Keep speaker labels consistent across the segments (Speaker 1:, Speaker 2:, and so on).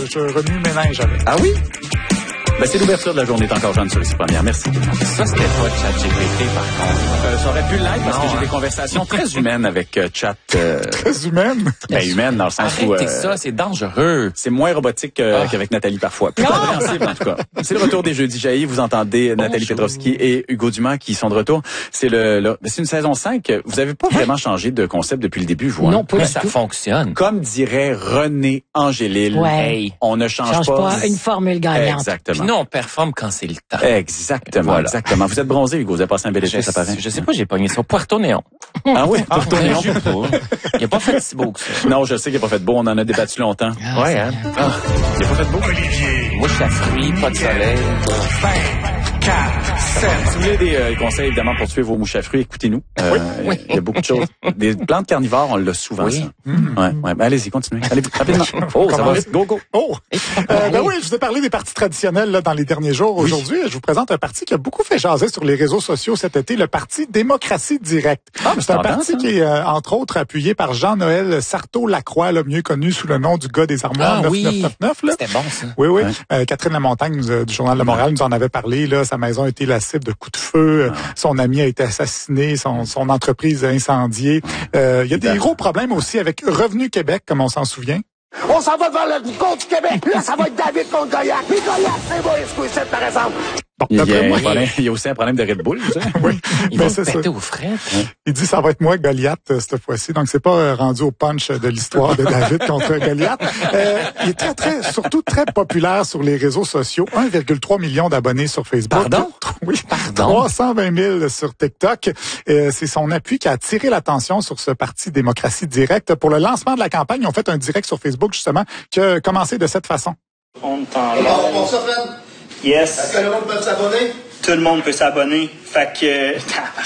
Speaker 1: je remue ménage avec.
Speaker 2: Ah oui? Ben, c'est l'ouverture de la journée encore jeune sur les premières. Merci.
Speaker 3: Ça, c'était pas ChatGPT, par contre.
Speaker 2: Ça aurait pu l'être parce que j'ai des conversations très humaines avec Chat.
Speaker 1: Très humaine?
Speaker 2: Ben, humaine dans le sens où...
Speaker 3: Arrêtez ça, c'est dangereux.
Speaker 2: C'est moins robotique qu'avec Nathalie parfois. Plus compréhensible, en tout cas. C'est le retour des Jeudis jaillis. Vous entendez Nathalie Petrovski et Hugo Dumas qui sont de retour. C'est c'est une saison 5. Vous avez pas vraiment changé de concept depuis le début, vous, hein?
Speaker 4: Non, pas du
Speaker 3: Ça
Speaker 4: tout.
Speaker 3: fonctionne.
Speaker 2: Comme dirait René Angélil,
Speaker 4: Ouais.
Speaker 2: on ne change
Speaker 4: pas une formule gagnante.
Speaker 2: Exactement.
Speaker 3: Puis nous, on performe quand c'est le temps.
Speaker 2: Exactement,
Speaker 3: Voilà.
Speaker 2: exactement. Vous êtes bronzé, Hugo. Vous avez passé un bel été, ça paraît.
Speaker 3: Je sais pas, j'ai pogné ça. Puerto Néon.
Speaker 2: Ah oui, Puerto Néon.
Speaker 3: Je sais pas. Il a pas fait si beau que ça.
Speaker 2: Non, je sais qu'il n'a pas fait beau. On en a débattu longtemps.
Speaker 3: Ouais, hein. Ah.
Speaker 2: Il n'a pas fait beau.
Speaker 3: Mouche à fruits, pas de soleil.
Speaker 1: 4, 7.
Speaker 2: Si vous voulez des conseils, évidemment, pour tuer vos mouches à fruits, écoutez-nous. Il y a beaucoup de choses. Des plantes carnivores, on l'a souvent, ça. Ouais. Ben, allez-y, continuez. Allez, rapidement. Oh, ça va vite. Go, go.
Speaker 1: Oh! Ben oui, je vous ai parlé des partis traditionnels là, dans les derniers jours. Aujourd'hui, je vous présente un parti qui a beaucoup fait jaser sur les réseaux sociaux cet été, le parti Démocratie Directe. C'est un parti qui est, entre autres, appuyé par Jean-Noël Sarthaud-Lacroix, là, mieux connu sous le nom du gars des armoires 9999. Là.
Speaker 3: C'était bon, ça.
Speaker 1: Oui. Ouais. Catherine Lamontagne du Journal de Montréal nous en avait parlé. Là, sa maison a été la cible de coups de feu. Son ami a été assassiné. Son entreprise a incendié. Il y a des gros problèmes aussi avec Revenu Québec, comme on s'en souvient.
Speaker 5: On s'en va vers le compte du Québec. Là, ça va être David contre Goliath. Puis Goliath, c'est moi, Squeezette, par exemple.
Speaker 1: Bon,
Speaker 2: Il
Speaker 1: d'après
Speaker 2: y a aussi un problème de Red Bull, tu sais.
Speaker 1: oui,
Speaker 3: Il
Speaker 1: ben,
Speaker 3: va
Speaker 1: c'est
Speaker 3: se
Speaker 1: ça.
Speaker 3: péter aux frettes.
Speaker 1: Il dit ça va être moi Goliath cette fois-ci. Donc c'est pas rendu au punch de l'histoire de David contre Goliath. Il est surtout très populaire sur les réseaux sociaux. 1,3 million d'abonnés sur Facebook.
Speaker 3: Pardon?
Speaker 1: Oui. 320 000 sur TikTok. C'est son appui qui a attiré l'attention sur ce parti Démocratie Directe. Pour le lancement de la campagne, ils ont fait un direct sur Facebook justement qui a commencé de cette façon.
Speaker 6: On t'en
Speaker 5: Bon, ça, Fred?
Speaker 6: Yes.
Speaker 5: Est-ce que le monde peut s'abonner?
Speaker 6: Tout le monde peut s'abonner. Fait que...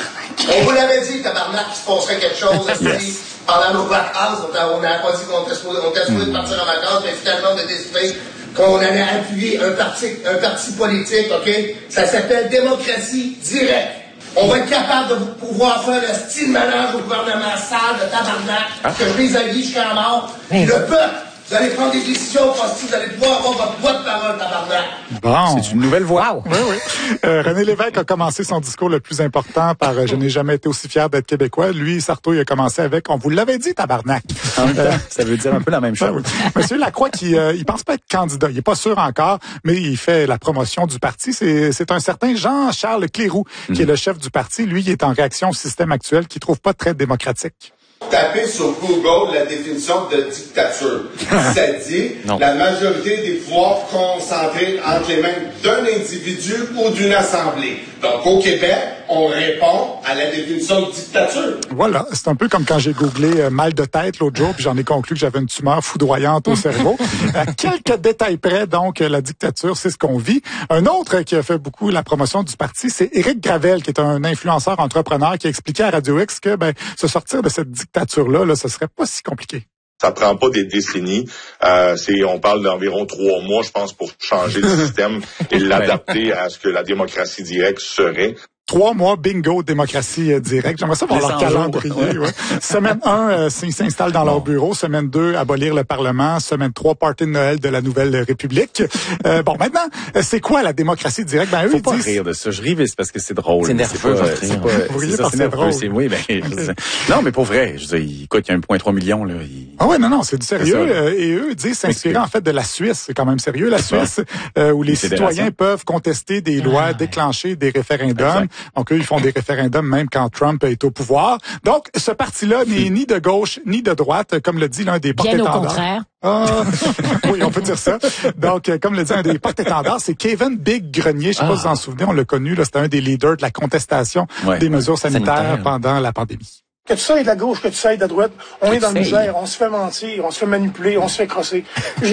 Speaker 5: On vous l'avait dit, tabarnak, qu'il se passerait quelque chose. Pendant nos vacances, on n'avait pas dit qu'on était supposé partir en vacances, mais finalement, on a décidé qu'on allait appuyer un parti politique, OK? Ça s'appelle Démocratie Directe. On va être capable de pouvoir faire le style ménage au gouvernement sale de tabarnak, que je les allie jusqu'à la mort. Puis le peuple, vous allez prendre des décisions parce que vous allez pouvoir avoir votre voix de parole, tabarnak.
Speaker 1: Bon.
Speaker 2: C'est une nouvelle voix.
Speaker 1: Oui. René Lévesque a commencé son discours le plus important par « Je n'ai jamais été aussi fier d'être québécois ». Lui, Sarthaud, il a commencé avec « On vous l'avait dit, tabarnak ».
Speaker 2: En même temps, ça veut dire un peu la même chose.
Speaker 1: Monsieur Lacroix, il pense pas être candidat. Il est pas sûr encore, mais il fait la promotion du parti. C'est un certain Jean-Charles Cléroux qui est le chef du parti. Lui, il est en réaction au système actuel qu'il trouve pas très démocratique.
Speaker 7: Tapez sur Google la définition de dictature. Ça dit la majorité des pouvoirs concentrés entre les mains d'un individu ou d'une assemblée. Donc, au Québec, on répond à la définition de dictature.
Speaker 1: Voilà, c'est un peu comme quand j'ai googlé mal de tête l'autre jour, puis j'en ai conclu que j'avais une tumeur foudroyante au cerveau. À quelques détails près, donc, la dictature, c'est ce qu'on vit. Un autre qui a fait beaucoup la promotion du parti, c'est Éric Gravel, qui est un influenceur entrepreneur qui a expliqué à Radio X que se sortir de cette dictature-là, ce serait pas si compliqué.
Speaker 8: Ça prend pas des décennies. On parle d'environ 3 mois, je pense, pour changer le système et l'adapter à ce que la démocratie directe serait.
Speaker 1: 3 mois, bingo, démocratie directe. J'aimerais ça voir leur calendrier. Ouais. Semaine 1, ils s'installent dans leur bureau. Semaine 2, abolir le Parlement. Semaine 3, party de Noël de la Nouvelle République. Maintenant, c'est quoi la démocratie directe? Eux,
Speaker 2: faut pas rire de ça. Je ris, c'est parce que c'est drôle.
Speaker 3: C'est nerveux.
Speaker 1: C'est nerveux.
Speaker 2: Non, mais pour vrai. Je veux dire, écoute, il y a 1,3 million, là.
Speaker 1: Ah ouais, non, c'est du sérieux. Et eux disent s'inspirer, en fait, de la Suisse. C'est quand même sérieux, la Suisse, où les citoyens peuvent contester des lois, déclencher des référendums. Donc, eux, ils font des référendums même quand Trump est au pouvoir. Donc, ce parti-là n'est ni de gauche ni de droite, comme le dit l'un des porte-étendards.
Speaker 4: Bien au contraire.
Speaker 1: Oui, on peut dire ça. Donc, comme le dit un des porte-étendards, c'est Kevin Big Grenier. Je sais pas si vous en souvenez, on l'a connu. Là, c'était un des leaders de la contestation des mesures sanitaires pendant la pandémie.
Speaker 9: Que tu sois de la gauche, que tu sois de la droite, on est dans la misère, on se fait mentir, on se fait manipuler, on se fait crosser. J'ai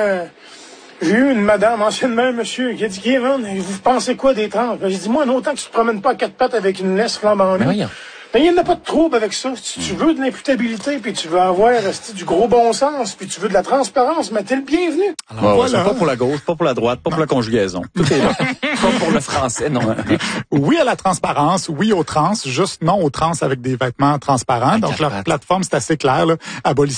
Speaker 9: eu une madame, anciennement un monsieur, qui a dit « Kevin, vous pensez quoi des trans? » J'ai dit « Moi, autant que tu te promènes pas à 4 pattes avec une laisse flambant nue. » Mais il n'y en a pas de trouble avec ça. Si tu veux de l'imputabilité, puis tu veux avoir du gros bon sens, puis tu veux de la transparence, mais t'es le bienvenu.
Speaker 2: Alors, voilà. Pas pour la gauche, pas pour la droite, pas pour la conjugaison. Tout est là.
Speaker 3: Pas pour le français, non.
Speaker 1: Oui à la transparence, oui aux trans, juste non aux trans avec des vêtements transparents. Donc, leur plateforme, c'est assez clair, là.